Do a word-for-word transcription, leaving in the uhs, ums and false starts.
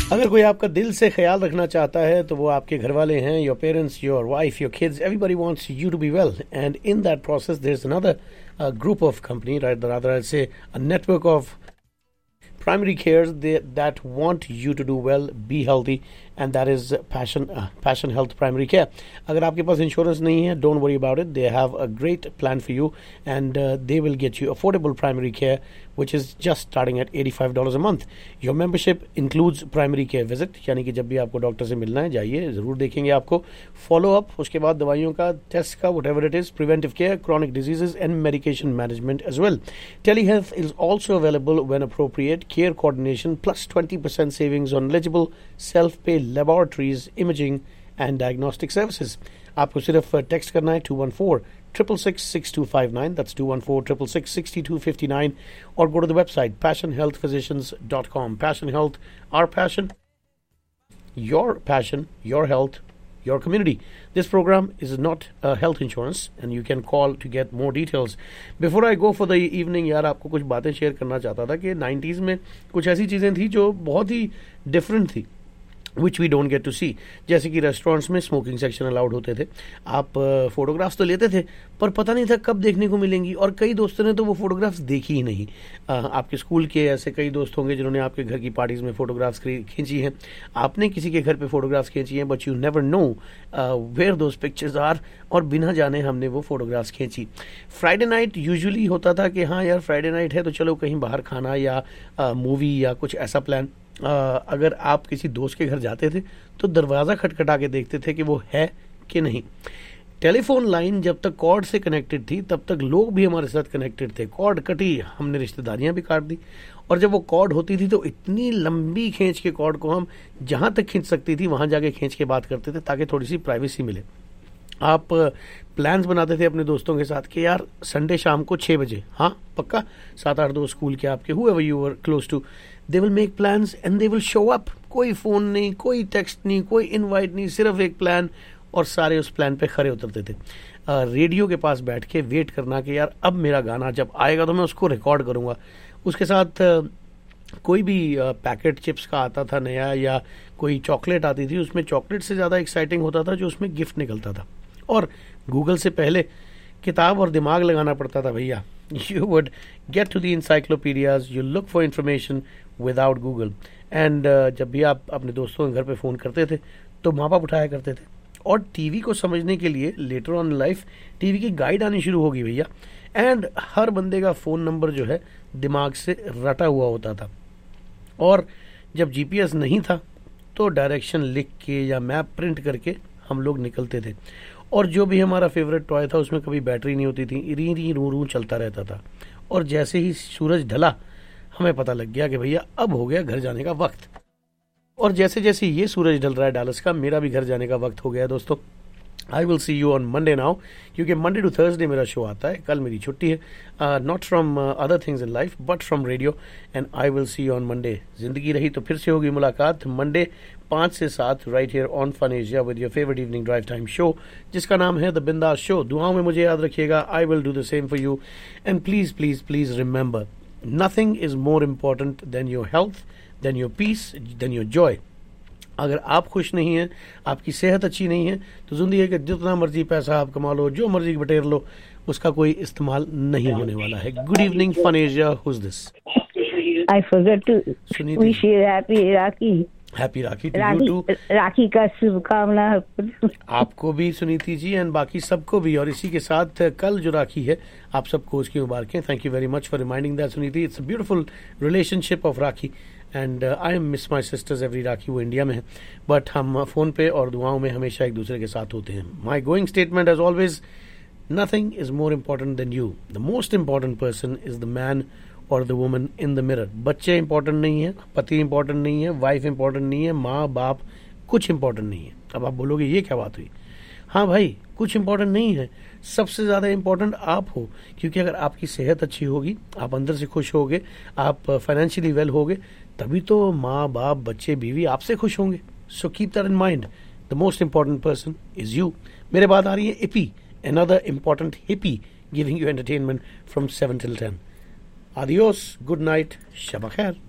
अगर कोई आपका दिल से ख्याल रखना चाहता है तो वो आपके घर वाले हैं, your parents, your wife, your kids, everybody wants you to be well, and in that process there is another group of company, right, rather I'd say a network of primary cares they, that want you to do well, be healthy, and that is Passion uh, Passion Health Primary Care. अगर आपके पास insurance नहीं है, don't worry about it. They have a great plan for you, and uh, they will get you affordable primary care, which is just starting at eighty-five dollars a month. Your membership includes primary care visit, यानी कि जब भी आपको doctor से मिलना है जाइए, ज़रूर देखेंगे आपको, फॉलो अप, उसके बाद दवाइयों का, टेस्ट का, whatever it is, preventive care, chronic diseases, and medication management as well. Telehealth is also available when appropriate, care coordination, plus twenty percent savings on eligible self-pay laboratories, imaging and diagnostic services. आपको सिर्फ text करना है to one four six six six six two five nine, that's two one four six six six six two five nine, or go to the website passion health physicians dot com. Passion Health, our passion, your passion, your health, your community. This program is not a health insurance, and you can call to get more details. Before I go for the evening, यार आपको कुछ बातें share करना चाहता था कि nineties में कुछ ऐसी चीज़ें थी जो बहुत ही डिफरेंट थी, which we don't get to सी. जैसे कि रेस्टोरेंट्स में स्मोकिंग सेक्शन अलाउड होते थे, आप फोटोग्राफ्स तो लेते थे पर पता नहीं था कब देखने को मिलेंगी, और कई दोस्तों ने तो वो फोटोग्राफ्स देखी ही नहीं. आ, आपके स्कूल के ऐसे कई दोस्त होंगे जिन्होंने आपके घर की पार्टीज में फोटोग्राफ्स खींची हैं, आपने किसी के घर पे फोटोग्राफ्स खींची हैं, but you never know where those pictures are, और बिना जाने हमने वो फोटोग्राफ्स खींची. फ्राइडे नाइट यूजुअली होता था कि हाँ यार फ्राइडे नाइट है तो चलो कहीं बाहर खाना या मूवी या कुछ ऐसा प्लान. Uh, अगर आप किसी दोस्त के घर जाते थे तो दरवाज़ा खटखटा के देखते थे कि वो है कि नहीं. टेलीफोन लाइन जब तक कॉर्ड से कनेक्टेड थी तब तक लोग भी हमारे साथ कनेक्टेड थे. कॉर्ड कटी, हमने रिश्तेदारियां भी काट दी, और जब वो कॉर्ड होती थी तो इतनी लंबी खींच के कॉर्ड को हम जहां तक खींच सकती थी वहां जाके खींच के बात करते थे ताकि थोड़ी सी प्राइवेसी मिले. आप प्लान्स बनाते थे अपने दोस्तों के साथ कि यार संडे शाम को छः बजे, हाँ पक्का, सात आठ दोस्त स्कूल के आपके, whoever you were close to, they will make plans and they will show up. कोई फ़ोन नहीं, कोई टेक्स्ट नहीं, कोई इनवाइट नहीं, सिर्फ एक प्लान, और सारे उस प्लान पे खड़े उतरते थे. रेडियो के पास बैठ के वेट करना कि यार अब मेरा गाना जब आएगा तो मैं उसको रिकॉर्ड करूँगा. उसके साथ कोई भी पैकेट चिप्स का आता था नया, या कोई चॉकलेट आती थी, उसमें चॉकलेट से ज़्यादा एक्साइटिंग होता था जो उसमें गिफ्ट निकलता था. और गूगल से पहले किताब और दिमाग लगाना पड़ता था भैया. You would get to the encyclopedias, you look for information without Google. And uh, जब भी आप अपने दोस्तों के घर पे फ़ोन करते थे तो माँ बाप उठाया करते थे. और टीवी को समझने के लिए लेटर ऑन लाइफ टीवी की गाइड आनी शुरू होगी भैया. एंड हर बंदे का फ़ोन नंबर जो है दिमाग से रटा हुआ होता था. और जब जीपीएस नहीं था तो डायरेक्शन लिख के या मैप प्रिंट करके हम लोग निकलते थे. और जो भी हमारा फेवरेट टॉय था उसमें कभी बैटरी नहीं होती थी, री री रू रू चलता रहता था. और जैसे ही सूरज ढला हमें पता लग गया कि भैया अब हो गया घर जाने का वक्त. और जैसे जैसे ये सूरज ढल रहा है डालस का, मेरा भी घर जाने का वक्त हो गया दोस्तों. I will see you on Monday now, क्योंकि मंडे टू थर्सडे मेरा शो आता है. कल मेरी छुट्टी है, not from other things in life but from radio, and I will see you on Monday. जिंदगी रही तो फिर से होगी मुलाकात मंडे पाँच से सात right here on fun Asia with your favourite evening drive time show, जिसका नाम है द बिंदास शो. दुआओं में मुझे याद रखिएगा. I will do the same for you, and please please please remember, nothing is more important than your health, then your peace, then your Joy. अगर आप खुश नहीं हैं, आपकी सेहत अच्छी नहीं है, तो जिंदगी के जितना मर्जी पैसा आप कमा लो, जो मर्जी बटेर लो, उसका कोई इस्तेमाल नहीं होने वाला है. Good evening fun Asia, who is this? I forgot to wish you happy Rakhi. Happy rakhi to you to. राखी का शुभकामना आपको भी सुनीति जी, एंड बाकी सबको भी. और इसी के साथ कल जो राखी है आप सबको उसकी मुबारकें. Thank you very much for reminding that Suniti. It's a beautiful relationship of rakhi, and I miss my sisters every राखी. वो इंडिया में है बट हम फ़ोन पे और दुआओं में हमेशा एक दूसरे के साथ होते हैं. माई going statement as always, nothing is more important than you. The most important person is the man और the woman in the mirror. बच्चे इंपॉर्टेंट नहीं है, पति इंपॉर्टेंट नहीं है, वाइफ इंपॉर्टेंट नहीं है, माँ बाप कुछ इंपॉर्टेंट नहीं है. अब आप बोलोगे ये क्या बात हुई? हाँ भाई, कुछ इंपॉर्टेंट नहीं है. सबसे ज़्यादा इंपॉर्टेंट आप हो, क्योंकि अगर आपकी सेहत अच्छी होगी, आप अंदर से खुश होगे, आप फाइनेंशियली वेल होगे, तभी तो माँ बाप बच्चे बीवी आपसे खुश होंगे. So keep that in mind. The most important person is you. मेरे बाद आ रही है EP, another important hippie, giving you entertainment from seven till ten. Adios, good night, Shabba Khair.